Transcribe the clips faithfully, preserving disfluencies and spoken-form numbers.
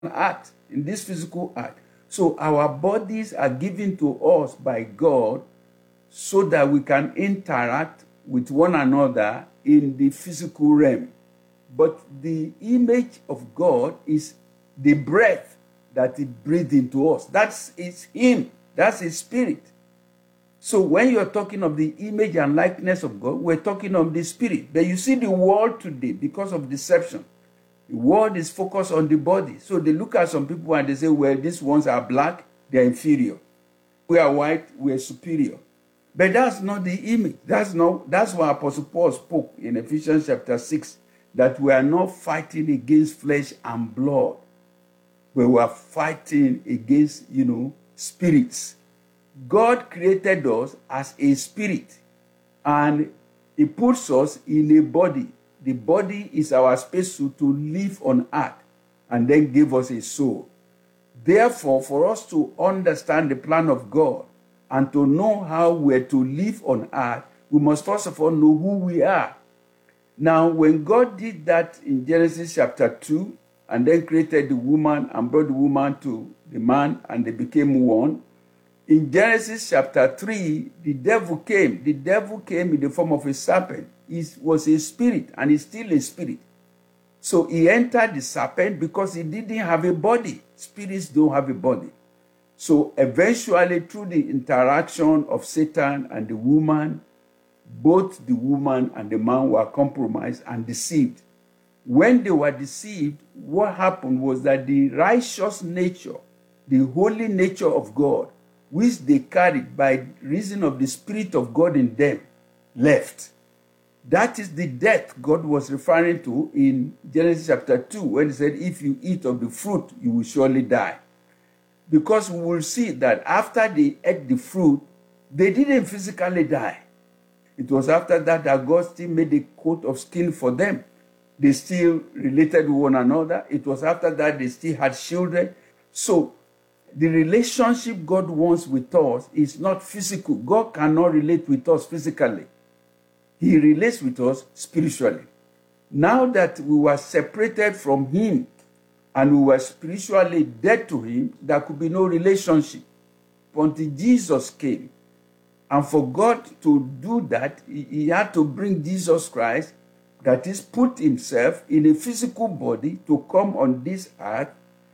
earth, in this physical earth. So our bodies are given to us by God so that we can interact with one another in the physical realm. But the image of God is the breath that He breathed into us. That's it's Him. That's His Spirit. So when you're talking of the image and likeness of God, we're talking of the Spirit. But you see the world today, because of deception, the world is focused on the body. So they look at some people and they say, well, these ones are black, they're inferior. We are white, we are superior. But that's not the image. That's not. That's why Apostle Paul spoke in Ephesians chapter six, that we are not fighting against flesh and blood, but we are fighting against, you know, spirits. God created us as a spirit, and He puts us in a body. The body is our spacesuit to live on earth, and then give us a soul. Therefore, for us to understand the plan of God and to know how we're to live on earth, we must first of all know who we are. Now, when God did that in Genesis chapter two, and then created the woman and brought the woman to the man, and they became one, in Genesis chapter three, the devil came. The devil came in the form of a serpent. He was a spirit, and he's still a spirit. So he entered the serpent because he didn't have a body. Spirits don't have a body. So eventually, through the interaction of Satan and the woman, both the woman and the man were compromised and deceived. When they were deceived, what happened was that the righteous nature, the holy nature of God, which they carried by reason of the Spirit of God in them, left. That is the death God was referring to in Genesis chapter two, when He said, if you eat of the fruit, you will surely die. Because we will see that after they ate the fruit, they didn't physically die. It was after that that God still made a coat of skin for them. They still related with one another. It was after that they still had children. So the relationship God wants with us is not physical. God cannot relate with us physically. He relates with us spiritually. Now that we were separated from Him and we were spiritually dead to Him, there could be no relationship until Jesus came. And for God to do that, He had to bring Jesus Christ, that is, put Himself in a physical body to come on this earth,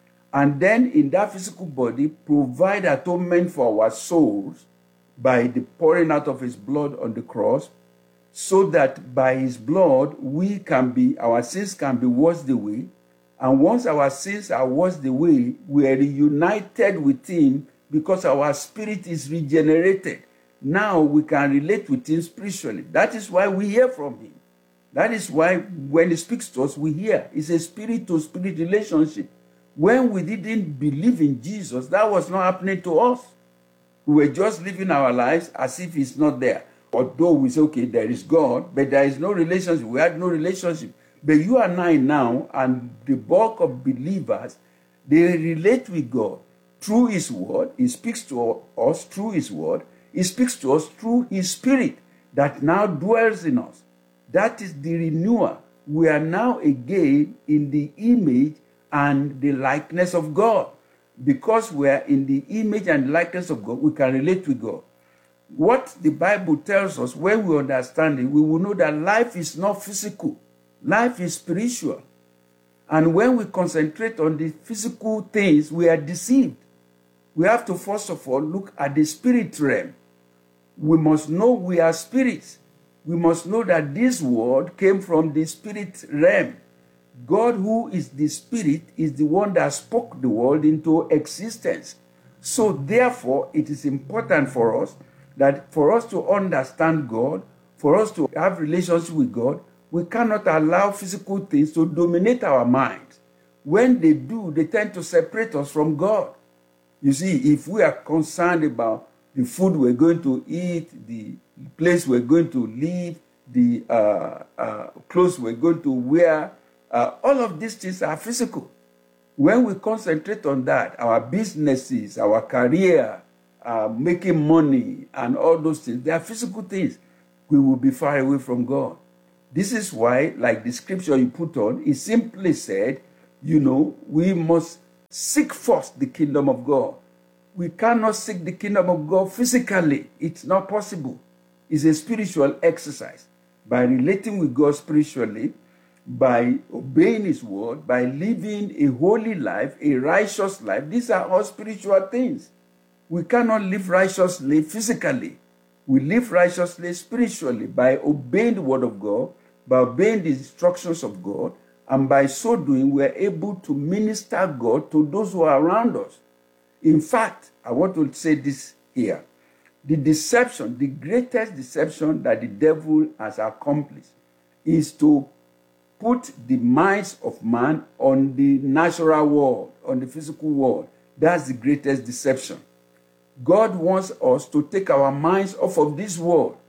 and then in that physical body provide atonement for our souls by the pouring out of His blood on the cross, so that by His blood we can be, our sins can be washed away. And once our sins are washed away, we are reunited with Him because our spirit is regenerated. Now we can relate with Him spiritually. That is why we hear from Him. That is why when He speaks to us, we hear. It's a spirit-to-spirit relationship. When we didn't believe in Jesus, that was not happening to us. We were just living our lives as if He's not there. Although we say, okay, there is God, but there is no relationship. We had no relationship. But you and I now, and the bulk of believers, they relate with God through His word. He speaks to us through His word. He speaks to us through His Spirit that now dwells in us. That is the renewal. We are now again in the image and the likeness of God. Because we are in the image and likeness of God, we can relate with God. What the Bible tells us, when we understand it, we will know that life is not physical. Life is spiritual. And when we concentrate on the physical things, we are deceived. We have to first of all look at the spirit realm. We must know we are spirits. We must know that this world came from the spirit realm. God, who is the Spirit, is the one that spoke the world into existence. So therefore, it is important for us that for us to understand God, for us to have relationship with God, we cannot allow physical things to dominate our minds. When they do, they tend to separate us from God. You see, if we are concerned about the food we're going to eat, the place we're going to live, the uh, uh, clothes we're going to wear, uh, all of these things are physical. When we concentrate on that, our businesses, our career, uh, making money, and all those things, they are physical things, we will be far away from God. This is why, like the scripture you put on, it simply said, you know, we must Seek first the kingdom of God. We cannot seek the kingdom of God physically. It's not possible. It's a spiritual exercise. By relating with God spiritually, by obeying His word, by living a holy life, a righteous life, these are all spiritual things. We cannot live righteously physically. We live righteously spiritually by obeying the word of God, by obeying the instructions of God, and by so doing, we are able to minister God to those who are around us. In fact, I want to say this here. The deception, the greatest deception that the devil has accomplished is to put the minds of man on the natural world, on the physical world. That's the greatest deception. God wants us to take our minds off of this world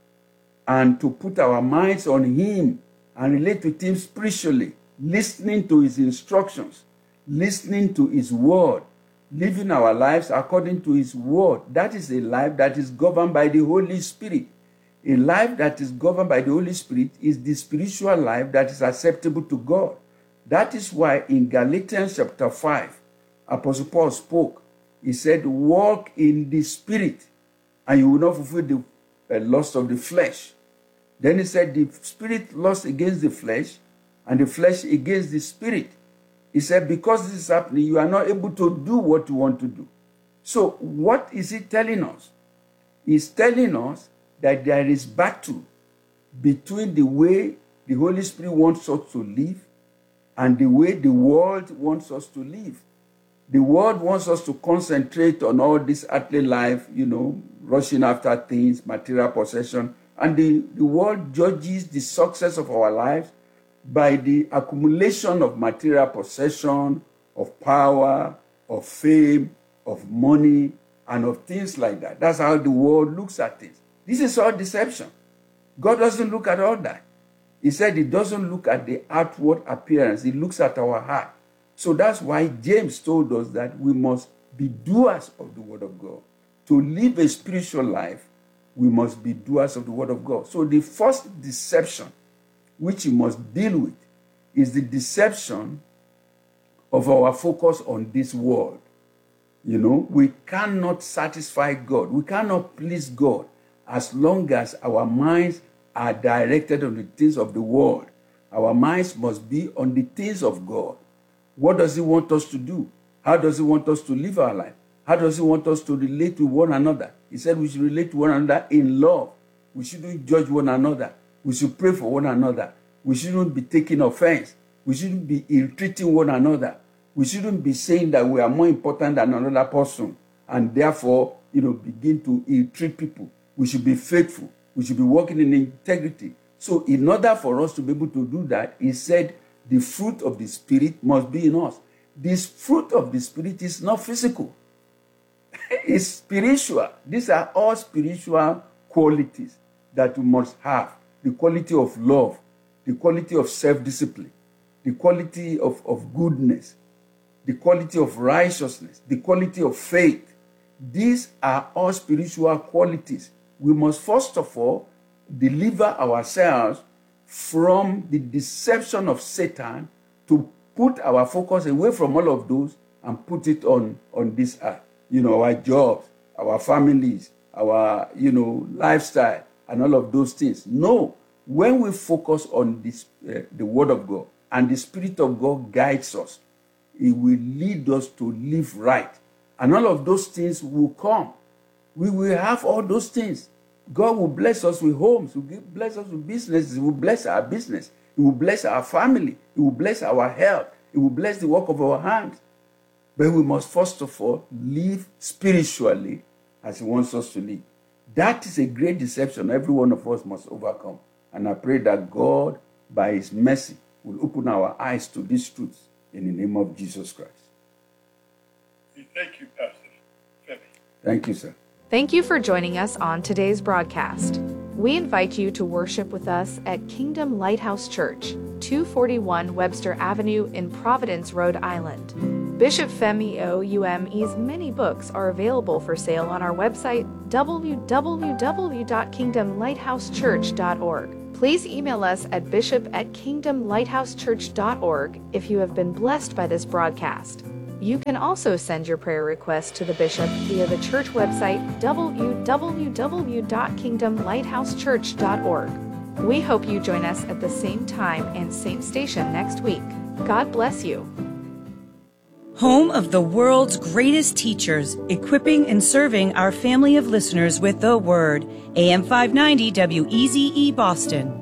and to put our minds on Him and relate with Him spiritually, listening to His instructions, listening to His word, living our lives according to His word. That is a life that is governed by the Holy Spirit. A life that is governed by the Holy Spirit is the spiritual life that is acceptable to God. That is why in Galatians chapter five, Apostle Paul spoke. He said, walk in the Spirit, and you will not fulfill the uh, lust of the flesh. Then he said, the Spirit lusts against the flesh, and the flesh against the Spirit. He said, because this is happening, you are not able to do what you want to do. So what is he telling us? He's telling us that there is battle between the way the Holy Spirit wants us to live and the way the world wants us to live. The world wants us to concentrate on all this earthly life, you know, rushing after things, material possession. And the, the world judges the success of our lives by the accumulation of material possession, of power, of fame, of money, and of things like that. That's how the world looks at things. This is all deception. God doesn't look at all that. He said He doesn't look at the outward appearance. He looks at our heart. So that's why James told us that we must be doers of the word of God. To live a spiritual life, we must be doers of the word of God. So the first deception which you must deal with is the deception of our focus on this world. You know, we cannot satisfy God. We cannot please God as long as our minds are directed on the things of the world. Our minds must be on the things of God. What does He want us to do? How does He want us to live our life? How does He want us to relate to one another? He said we should relate to one another in love. We shouldn't judge one another. We should pray for one another. We shouldn't be taking offense. We shouldn't be ill-treating one another. We shouldn't be saying that we are more important than another person and therefore, you know, begin to ill-treat people. We should be faithful. We should be working in integrity. So in order for us to be able to do that, He said the fruit of the Spirit must be in us. This fruit of the Spirit is not physical. It's spiritual. These are all spiritual qualities that we must have. The quality of love, the quality of self-discipline, the quality of, of goodness, the quality of righteousness, the quality of faith. These are all spiritual qualities. We must first of all deliver ourselves from the deception of Satan to put our focus away from all of those and put it on, on this earth. You know, our jobs, our families, our, you know, lifestyle, and all of those things. No, when we focus on this, uh, the Word of God, and the Spirit of God guides us, He will lead us to live right. And all of those things will come. We will have all those things. God will bless us with homes. He will bless us with businesses. He will bless our business. He will bless our family. He will bless our health. He will bless the work of our hands. But we must first of all live spiritually as He wants us to live. That is a great deception every one of us must overcome. And I pray that God, by His mercy, will open our eyes to these truths in the name of Jesus Christ. Thank you, Pastor Femi. Thank you, sir. Thank you for joining us on today's broadcast. We invite you to worship with us at Kingdom Lighthouse Church, two forty-one Webster Avenue in Providence, Rhode Island. Bishop Femi O U M E's many books are available for sale on our website, w w w dot kingdom lighthouse church dot org. Please email us at bishop at kingdom lighthouse church dot org if you have been blessed by this broadcast. You can also send your prayer request to the bishop via the church website w w w dot kingdom lighthouse church dot org. We hope you join us at the same time and same station next week. God bless you. Home of the world's greatest teachers, equipping and serving our family of listeners with the Word. A M five ninety W E Z E Boston.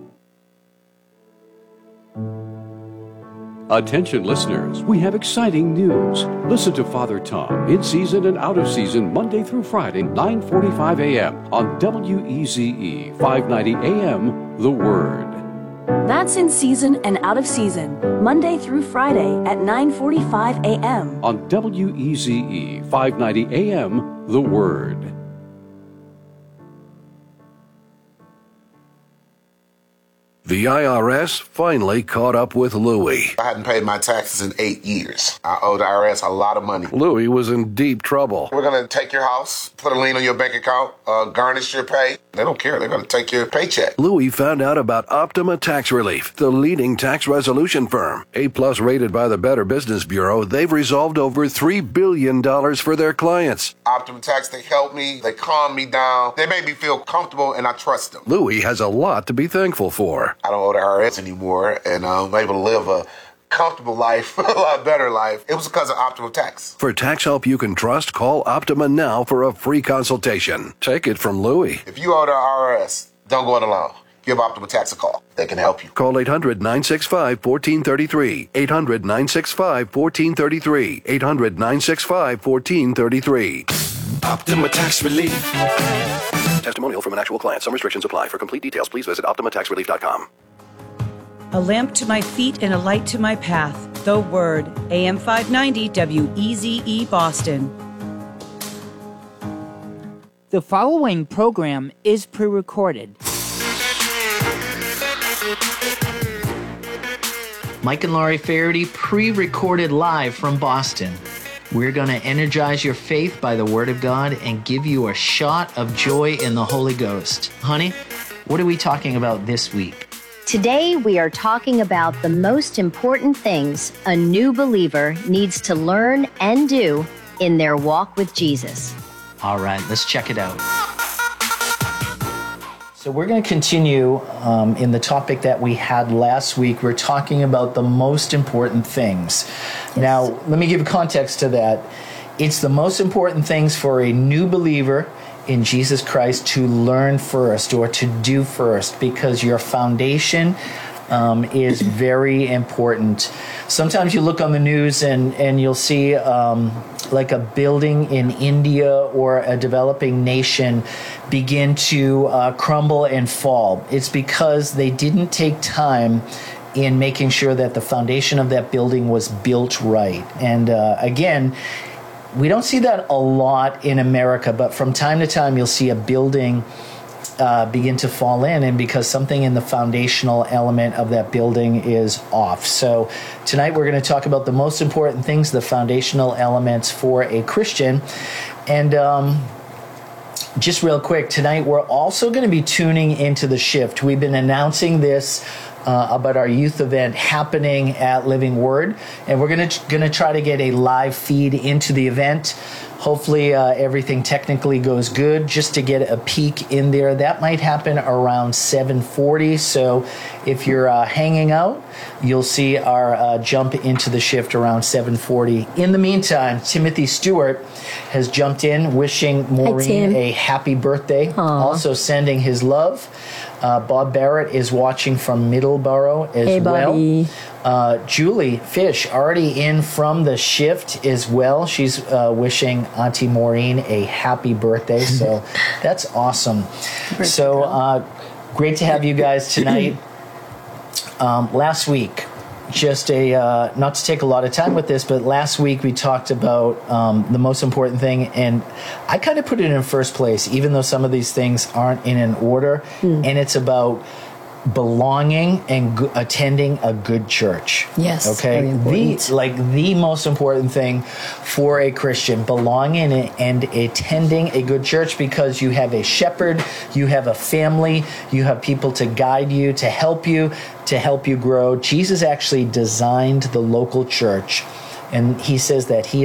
Attention listeners, we have exciting news. Listen to Father Tom in season and out of season Monday through Friday, nine forty-five a.m. on W E Z E five ninety A M, The Word. That's in season and out of season, Monday through Friday at nine forty-five a.m. on W E Z E five ninety A M, The Word. The I R S finally caught up with Louie. I hadn't paid my taxes in eight years. I owe the I R S a lot of money. Louie was in deep trouble. We're going to take your house, put a lien on your bank account, uh, garnish your pay. They don't care. They're going to take your paycheck. Louie found out about Optima Tax Relief, the leading tax resolution firm. A-plus rated by the Better Business Bureau, they've resolved over three billion dollars for their clients. Optima Tax, they help me. They calm me down. They make me feel comfortable, and I trust them. Louie has a lot to be thankful for. I don't owe the I R S anymore, and I'm able to live a comfortable life, a lot better life. It was because of Optima Tax. For tax help you can trust, call Optima now for a free consultation. Take it from Louie. If you owe the I R S, don't go it alone. Give Optima Tax a call. They can help you. Call eight hundred, nine six five, one four three three. eight hundred, nine six five, one four three three. eight hundred, nine six five, one four three three. Optima Tax Relief. Testimonial from an actual client. Some restrictions apply. For complete details, please visit optima tax relief dot com. A lamp to my feet and a light to my path. The Word. A M five ninety W E Z E Boston. The following program is pre-recorded. Mike and Laurie Faraday, pre-recorded live from Boston. We're going to energize your faith by the Word of God and give you a shot of joy in the Holy Ghost. Honey, what are we talking about this week? Today, we are talking about the most important things a new believer needs to learn and do in their walk with Jesus. All right, let's check it out. So we're going to continue um, in the topic that we had last week. We're talking about the most important things. Yes. Now, let me give context to that. It's the most important things for a new believer in Jesus Christ to learn first or to do first, because your foundation um, is very important. Sometimes you look on the news and, and you'll see um, like a building in India or a developing nation begin to uh, crumble and fall. It's because they didn't take time in making sure that the foundation of that building was built right. And uh, again, we don't see that a lot in America, but from time to time you'll see a building uh, begin to fall in, and because something in the foundational element of that building is off. So tonight we're going to talk about the most important things, the foundational elements for a Christian. And um, just real quick, tonight we're also going to be tuning into the shift. We've been announcing this Uh, about our youth event happening at Living Word, and we're going to going to try to get a live feed into the event. Hopefully uh, everything technically goes good, just to get a peek in there. That might happen around seven forty, so if you're uh, hanging out, you'll see our uh, jump into the shift around seven forty. In the meantime, Timothy Stewart has jumped in, wishing Maureen a happy birthday, Aww. Also sending his love. Uh, Bob Barrett is watching from Middleborough as hey, well. Bobby. Uh, Julie Fish already in from the shift as well. She's uh, wishing Auntie Maureen a happy birthday. So that's awesome. So uh, great to have you guys tonight. Um, last week, just a, uh, not to take a lot of time with this, but last week we talked about um, the most important thing, and I kind of put it in first place, even though some of these things aren't in an order, mm. and it's about belonging and go- attending a good church. Yes. Okay. The like the most important thing for a Christian, belonging and attending a good church, because you have a shepherd, you have a family, you have people to guide you, to help you, to help you grow. Jesus actually designed the local church. And he says that he